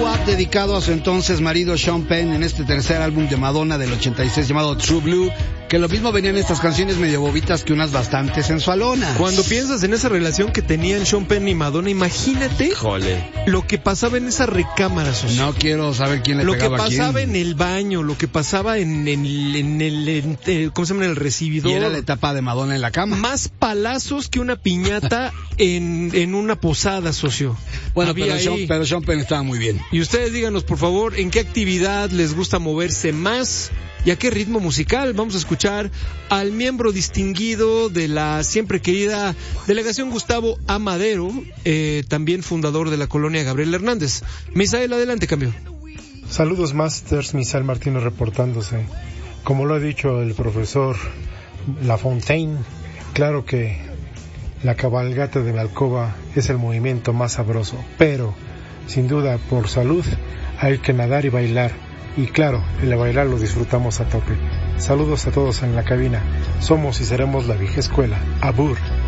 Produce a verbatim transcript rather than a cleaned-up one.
follow-up dedicado a su entonces marido Sean Penn en este tercer álbum de Madonna del ochenta y seis llamado True Blue, que lo mismo venían estas canciones medio bobitas que unas bastante sensualonas. Cuando piensas en esa relación que tenían Sean Penn y Madonna, imagínate Jole. lo que pasaba en esa recámara, socio. No quiero saber quién le Lo que pegaba a quién. pasaba en el baño, lo que pasaba en, en, en el, en, eh, ¿cómo se llama? En el recibidor. Y era la etapa de Madonna en la cama. Más palazos que una piñata en, en una posada, socio. Bueno, Había pero ahí. Sean, pero Sean Penn estaba muy bien. Y ustedes díganos, por favor, ¿en qué actividad les gusta moverse más? ¿Y a qué ritmo musical? Vamos a escuchar al miembro distinguido de la siempre querida Delegación Gustavo Amadero, eh, también fundador de la colonia Gabriel Hernández. Misael, adelante, cambio. Saludos, Masters. Misael Martínez reportándose. Como lo ha dicho el profesor Lafontaine, claro que la cabalgata de la alcoba es el movimiento más sabroso, pero sin duda por salud hay que nadar y bailar. Y claro, el bailar lo disfrutamos a tope. Saludos a todos en la cabina. Somos y seremos la vieja escuela. Abur.